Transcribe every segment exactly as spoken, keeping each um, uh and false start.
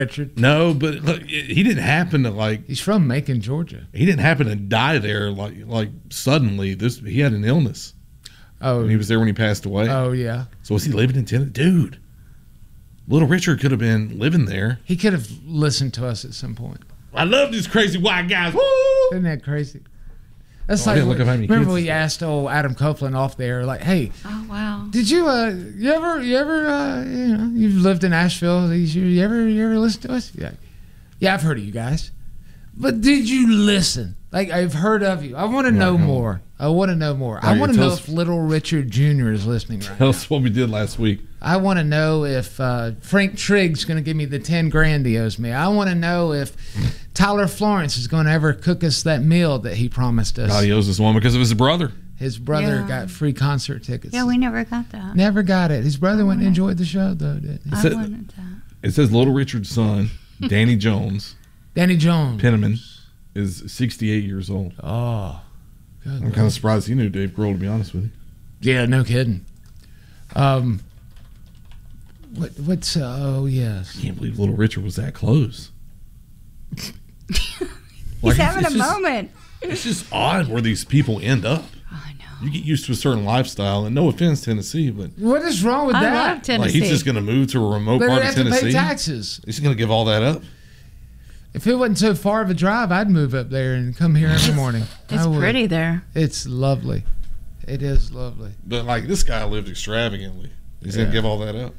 Richard. No, but look, he didn't happen to like. He's from Macon, Georgia. He didn't happen to die there like like suddenly. This he had an illness. Oh, and he was there when he passed away. Oh yeah. So was he living in Tennessee, dude? Little Richard could have been living there. He could have listened to us at some point. I love these crazy white guys. Woo! Isn't that crazy? That's Oh, I like didn't look up how many remember kids. we asked old Adam Copeland off there, like, hey, Oh wow. did you uh you ever you ever uh you know you've lived in Asheville? Did you, you ever you ever listen to us? Yeah, yeah, I've heard of you guys, but did you listen? Like I've heard of you. I want to know come on. more. I want to know more. All I right, want to tell know us- if Little Richard Junior is listening right Tell now. us what we did last week. I want to know if uh, Frank Trigg's going to give me the ten grand he owes me. I want to know if Tyler Florence is going to ever cook us that meal that he promised us. God, he owes us one because of his brother. His brother Yeah. got free concert tickets. Yeah, we never got that. Never got it. His brother went and enjoyed the show, though, didn't he? I said- wanted that. It says Little Richard's son, Danny Jones, Danny Jones. Penniman, is sixty-eight years old. Oh, good I'm Lord. kind of surprised he knew Dave Grohl, to be honest with you. Yeah, no kidding. Um, what? What's? Uh, oh yes. I can't believe Little Richard was that close. He's Like, it's- having it's a just- moment. It's just odd where these people end up. I know. You get used to a certain lifestyle, and no offense, Tennessee, but What is wrong with I that? love like Tennessee. he's just going to move to a remote They part have of to pay Tennessee. taxes. He's going to give all that up. If it wasn't so far of a drive, I'd move up there and come here every morning. It's I would. pretty there. It's lovely. It is lovely. But like this guy lived extravagantly. He's going Yeah. to give all that up.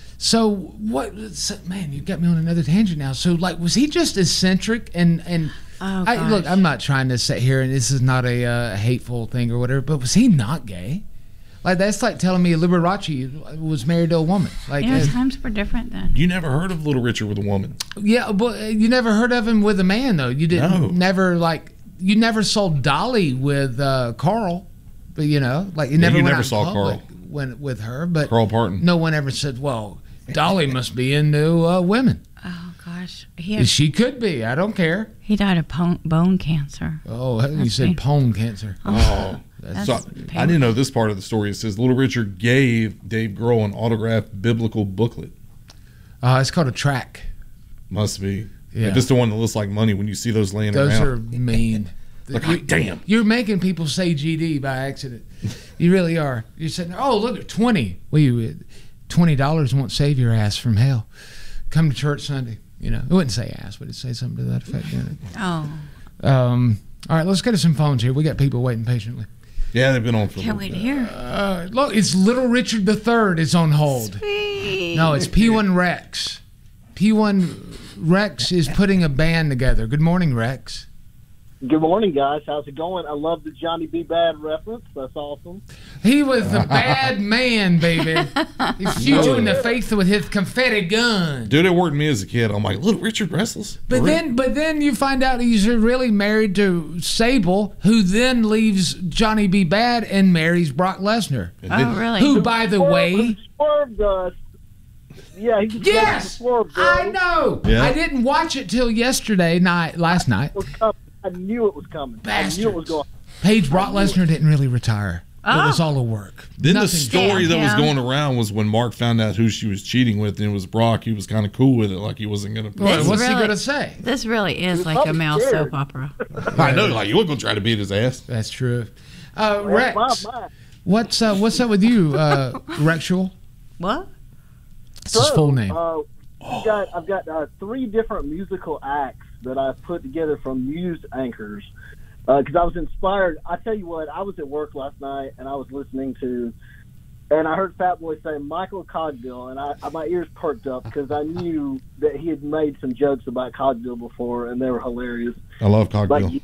So what? So, man, you got me on another tangent now. So like, was he just eccentric and and? Oh, I, look, gosh. I'm not trying to sit here, and this is not a uh, hateful thing or whatever. But was he not gay? Like that's like telling me Liberace was married to a woman. Like, You know, uh, times were different then. You never heard of Little Richard with a woman. yeah, but uh, you never heard of him with a man though. You didn't. No. Never like you never saw Dolly with uh, Carl, but you know, like you Yeah, never. you went never out in saw public Carl. when with her, but Carl Parton. no one ever said, "Well, Dolly must be into uh, women." Oh gosh, he had, She could be. I don't care. he died of bone, bone cancer. Oh, you That's said me. pone cancer. Oh, That's so I didn't know this part of the story. It says Little Richard gave Dave Grohl an autographed biblical booklet. Uh, it's called a track. Must be. Yeah. If it's the one that looks like money when you see those laying Those around. are mean. Like, You- damn. You're making people say G D by accident. You really are. You're saying, oh, look at twenty. Well, you, twenty dollars won't save your ass from hell. Come to church Sunday. You know, it wouldn't say ass, but it'd say something to that effect, didn't Oh, it? Um, all right, let's get to some phones here. We got people waiting patiently. Yeah, they've been on for a can't little wait bit. to hear. Uh, look, it's Little Richard the Third is on hold. Sweet. No, it's P one Rex. P one Rex is putting a band together. Good morning, Rex. Good morning, guys. How's it going? I love the Johnny B. Bad reference. That's awesome. He was the bad man, baby. He shoot you in the face with his confetti gun. Dude, it worked me as a kid. I'm like, Little Richard Restless? But For real? then, but then you find out he's really married to Sable, who then leaves Johnny B. Bad and marries Brock Lesnar, And Oh, then- really? who, by the way, Swerved us. Yeah, he just yes, swerved us. I know. Yeah. I didn't watch it till yesterday night, last night. It was coming. I knew it was coming. I knew it was Bastards. going. Paige Brock Lesnar didn't really retire. It Oh. was all a work. Then the Nothing- story that was Yeah. going around was when Mark found out who she was cheating with, and it was Brock. He was kind of cool with it, like he wasn't going to. Well, This what's he really- going to say? This really is like a probably male scared. soap opera. I know, like you wasn't going to try to beat his ass. That's true. Uh, My, Rex, my. what's uh, what's up with you, uh, Rexual? What? That's his full name. Uh, I've got, I've got uh, three different musical acts that I've put together from news anchors because I was inspired. I tell you what, I was at work last night and I was listening to, and I heard Fat Boy say Michael Cogdill, and I, my ears perked up because I knew that he had made some jokes about Cogdill before, and they were hilarious. I love Cogdill. Like,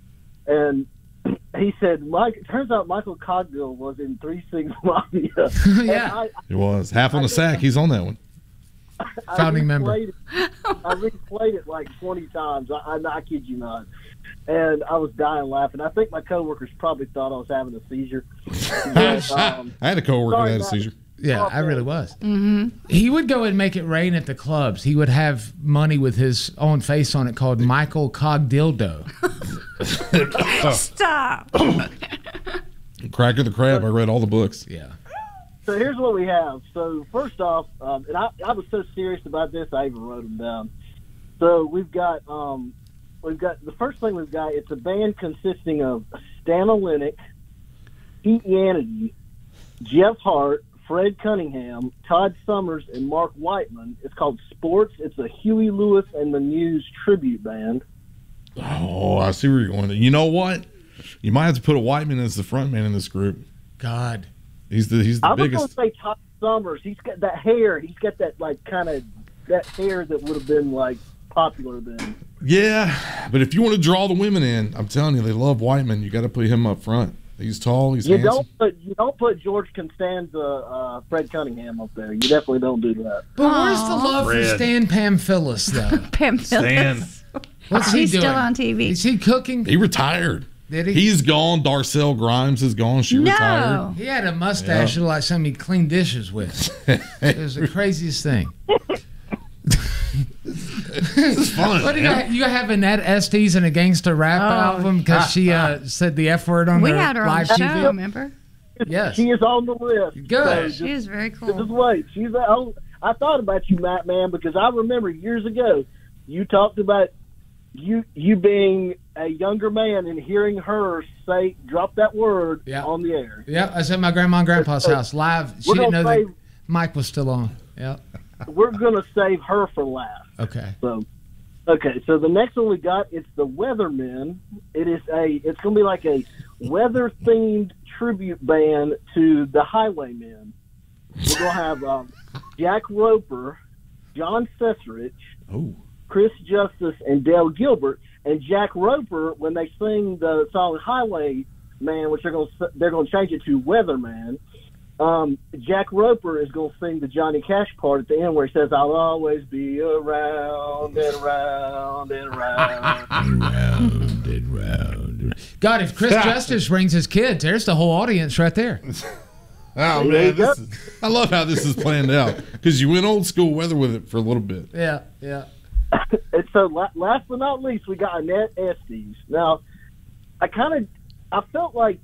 and he said, "Mike." It turns out Michael Cogdill was in Three Six Mafia. And Yeah. I, He was half on the sack. He's on that one. I Founding member. replayed It, I replayed it like twenty times. I, I, I kid you not. And I was dying laughing. I think my coworkers probably thought I was having a seizure. But, um, I had a coworker sorry that had a about- seizure. Yeah, I really was. Mm-hmm. He would go and make it rain at the clubs. He would have money with his own face on it called Michael Cogdildo. Stop. Cracker the Crab. I read all the books. Yeah. So here's what we have. So first off, um, and I, I was so serious about this, I even wrote them down. So we've got um, we've got the first thing we've got. It's a band consisting of Stan Olenek, Pete Yanity, Jeff Hart, Fred Cunningham, Todd Summers, and Mark Whiteman. It's called Sports. It's a Huey Lewis and the News tribute band. Oh, I see where you're going. You know what? You might have to put a Whiteman as the front man in this group. God. He's the he's the I was biggest. going to say Todd Summers. He's got that hair. He's got that like kind of that hair that would have been like popular then. Yeah, but if you want to draw the women in, I'm telling you, they love Whiteman. You got to put him up front. He's tall. He's You handsome. don't put you don't put George Costanza, uh, Fred Cunningham up there. You definitely don't do that. But where's the love Fred. for Stan Pamphilis, though? Pam Stan. Phillips. What's he He's doing? still on T V. Is he cooking? He retired. Did he? He's gone. Darcel Grimes is gone. She No. retired. He had a mustache that looked like something he cleaned dishes with. It was the craziest thing. This is fun. What do you man. got? You have Annette Estes in a gangster rap Oh. album because she uh, said the F word on We her had her on live the T show, V. remember? Yes. She is on the list. Good. So She was very Just cool. wait. She's at home. I thought about you, Matt, man, because I remember years ago you talked about you you being a younger man and hearing her say drop that word Yeah. on the air. Yep, I was at my grandma and grandpa's house live. She We're didn't know gonna that Mike was still on. Yep. We're gonna save her for last. Okay. So, okay. So the next one we got it's the Weathermen. It is a. It's gonna be like a weather themed tribute band to the Highwaymen. We're gonna have um, Jack Roper, John Cesarich, Oh, Chris Justice, and Dale Gilbert. And Jack Roper, when they sing the song Highwayman, which they're going to they're going to change it to Weatherman. Um, Jack Roper is going to sing the Johnny Cash part at the end where he says, "I'll always be around and around and around." Round and round. God, if Chris Justice brings his kids, there's the whole audience right there. oh There you man, go. this is, I love how this is planned out because you went old school weather with it for a little bit. Yeah, yeah. And so, la- last but not least, we got Annette Estes. Now, I kind of, I felt like,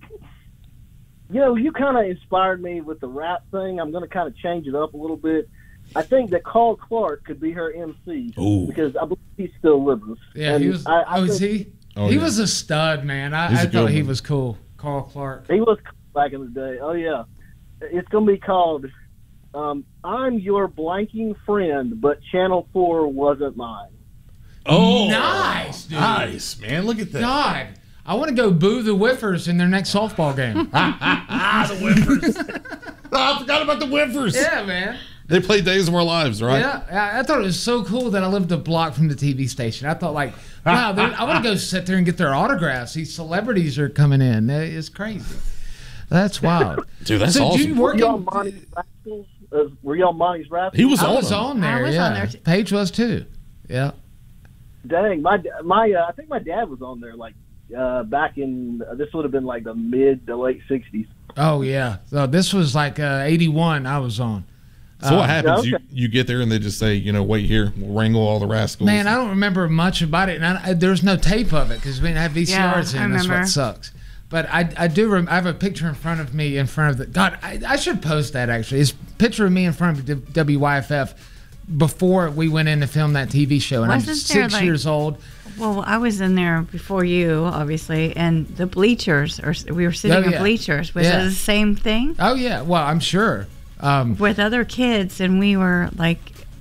you know, you kind of inspired me with the rap thing. I'm going to kind of change it up a little bit. I think that Carl Clark could be her M C Ooh. because I believe he's still with us. Yeah, And he was. I, I oh, is think he? Oh, he yeah. was a stud, man. I, He's a I good thought he one. was cool. Carl Clark. He was back in the day. Oh yeah, it's going to be called um, "I'm Your Blanking Friend," but Channel Four wasn't mine. Oh, Nice, dude. nice man. Look at that. God, I want to go boo the Whiffers in their next softball game. Ah, the Whiffers. oh, I forgot about the Whiffers. Yeah, man. They play Days of Our Lives, right? Yeah, I, I thought it was so cool that I lived a block from the T V station. I thought, like, wow, they're- I want to go sit there and get their autographs. These celebrities are coming in. It's crazy. That's wild. Dude, that's so did awesome. you Were work y'all in, Monty's Rascals? Uh, were y'all Monty's Rascals? He was I on was them. on there. I was yeah. on there too. Paige was too. Yeah. Dang, my my uh, I think my dad was on there like uh, back in uh, this would have been like the mid to late sixties. Oh yeah. So this was like uh, eighty-one. I was on. So what Um, happens? okay. You you get there and they just say, you know, wait here, we'll wrangle all the rascals. Man, I don't remember much about it, and I, I, there's no tape of it because we didn't have V C Rs Yeah, in. I That's what remember. sucks. But I, I do. Rem- I have a picture in front of me in front of the. God, I, I should post that actually. It's a picture of me in front of W Y F F before we went in to film that T V show, and I'm Wasn't there, six like- years old. Well, I was in there before you, obviously, and the bleachers, or we were sitting Oh, in yeah. bleachers. Was Yeah. it the same thing Oh yeah, well I'm sure. Um, with other kids? And we were like,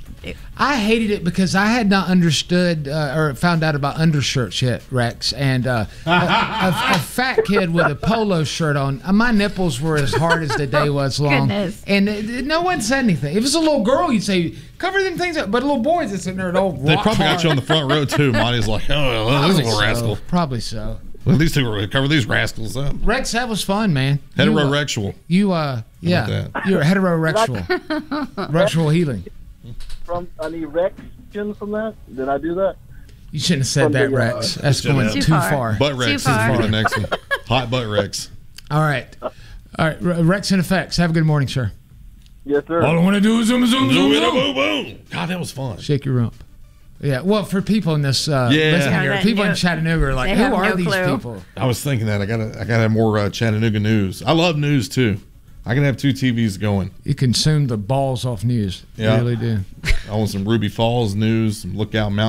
I hated it because I had not understood uh, or found out about undershirts yet, Rex. And uh, a, a, a fat kid with a polo shirt on, uh, my nipples were as hard as the day was long. Goodness. And it, it- no one said anything. If it was a little girl, you'd say, cover them things up. But little boys, it's in there, all They rock probably got hard. you on the front row too. Monty's like, oh, well, this is a little Probably rascal. so. Probably so. Well, these two will cover these rascals up. Rex, that was fun, man. You, uh, Heterorexual. You, uh, yeah, that? you're heterorexual. Rexual healing. From an erection from that? Did I do that? You shouldn't have said that, From the, uh, Rex. That's shouldn't going have. too, Too far. far. Butt Rex Too is far. for the next one. Hot butt Rex. All right. All right, Re- Rex and Effects. Have a good morning, sir. Yes, sir. All I want to do is zoom, zoom, zoom, zoom. Boom, boom. God, that was fun. Shake your rump. Yeah, well, for people in this, uh, Yeah. listening Yeah, here, that people in no- Chattanooga are like, they who have are no these clue. people? I was thinking that I gotta, I gotta have more uh, Chattanooga news. I love news too. I can have two T Vs going. You consume the balls off news. Yeah. You really do. I want some Ruby Falls news, some Lookout Mountain.